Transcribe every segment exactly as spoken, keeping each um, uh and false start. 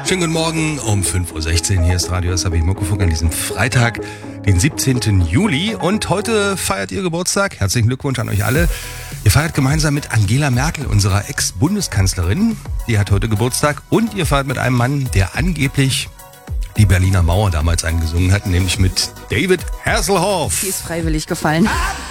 Schönen guten Morgen um fünf Uhr sechzehn. Hier ist Radio S A B Muckefuck an diesem Freitag, den siebzehnten Juli. Und heute feiert ihr Geburtstag. Herzlichen Glückwunsch an euch alle. Ihr feiert gemeinsam mit Angela Merkel, unserer Ex-Bundeskanzlerin. Die hat heute Geburtstag. Und ihr feiert mit einem Mann, der angeblich die Berliner Mauer damals eingesungen hat, nämlich mit David Hasselhoff. Die ist freiwillig gefallen.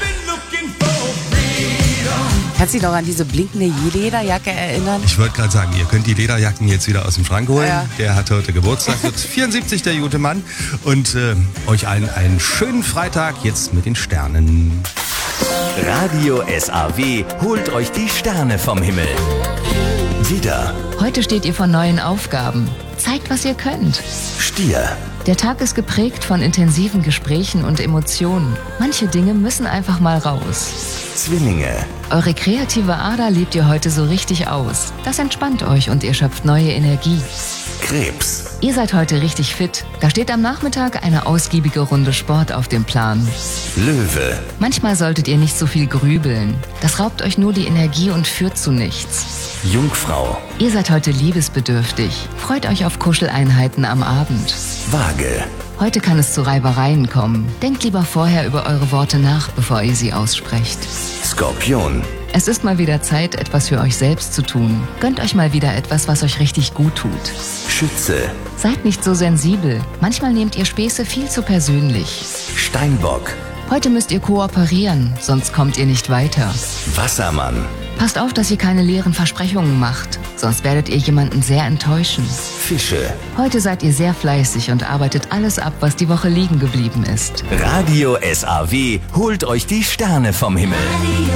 Kannst du dich noch an diese blinkende Lederjacke erinnern? Ich wollte gerade sagen, ihr könnt die Lederjacken jetzt wieder aus dem Schrank holen. Ja. Der hat heute Geburtstag, wird vierundsiebzig, der gute Mann. Und äh, euch allen einen schönen Freitag, jetzt mit den Sternen. Radio S A W holt euch die Sterne vom Himmel. Widder. Heute steht ihr vor neuen Aufgaben. Zeigt, was ihr könnt. Stier. Der Tag ist geprägt von intensiven Gesprächen und Emotionen. Manche Dinge müssen einfach mal raus. Zwillinge. Eure kreative Ader lebt ihr heute so richtig aus. Das entspannt euch und ihr schöpft neue Energie. Krebs. Ihr seid heute richtig fit. Da steht am Nachmittag eine ausgiebige Runde Sport auf dem Plan. Löwe. Manchmal solltet ihr nicht so viel grübeln. Das raubt euch nur die Energie und führt zu nichts. Jungfrau. Ihr seid heute liebesbedürftig. Freut euch auf Kuscheleinheiten am Abend. Waage. Heute kann es zu Reibereien kommen. Denkt lieber vorher über eure Worte nach, bevor ihr sie aussprecht. Skorpion. Es ist mal wieder Zeit, etwas für euch selbst zu tun. Gönnt euch mal wieder etwas, was euch richtig gut tut. Schütze. Seid nicht so sensibel. Manchmal nehmt ihr Späße viel zu persönlich. Steinbock. Heute müsst ihr kooperieren, sonst kommt ihr nicht weiter. Wassermann. Passt auf, dass ihr keine leeren Versprechungen macht, sonst werdet ihr jemanden sehr enttäuschen. Fische. Heute seid ihr sehr fleißig und arbeitet alles ab, was die Woche liegen geblieben ist. Radio S A W holt euch die Sterne vom Himmel.